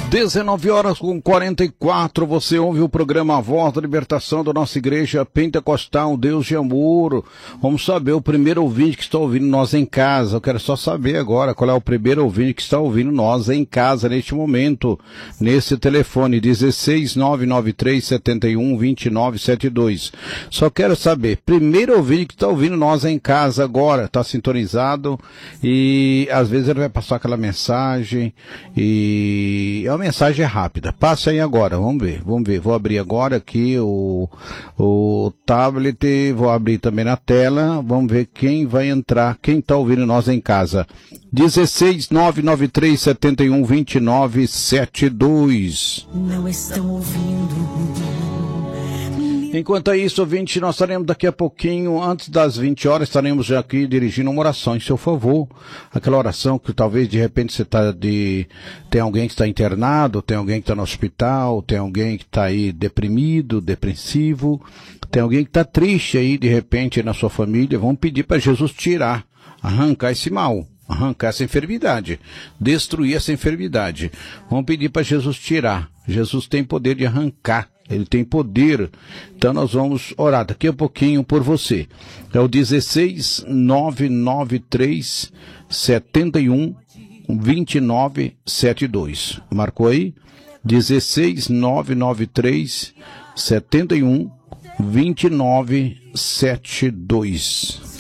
19h44, você ouve o programa Voz da Libertação da nossa igreja pentecostal, Deus de Amor. Vamos saber o primeiro ouvinte que está ouvindo nós em casa. Eu quero só saber agora qual é o primeiro ouvinte que está ouvindo nós em casa neste momento, nesse telefone 16993712972. Só quero saber, primeiro ouvinte que está ouvindo nós em casa agora, está sintonizado e às vezes ele vai passar aquela mensagem e a mensagem é rápida. Passa aí agora, vamos ver. Vou abrir agora aqui o tablet, vou abrir também na tela, vamos ver quem vai entrar, quem está ouvindo nós em casa. 16993712972. Não estão ouvindo. Enquanto isso, ouvinte, nós estaremos daqui a pouquinho, antes das 20 horas, estaremos já aqui dirigindo uma oração em seu favor. Aquela oração que talvez de repente você tem alguém que está internado, tem alguém que está no hospital, tem alguém que está aí deprimido, depressivo, tem alguém que está triste aí de repente na sua família. Vamos pedir para Jesus tirar, arrancar esse mal. Arrancar essa enfermidade, destruir essa enfermidade. Vamos pedir para Jesus tirar. Jesus tem poder de arrancar, ele tem poder. Então nós vamos orar daqui a pouquinho por você. É o 16993712972. Marcou aí? 16993712972.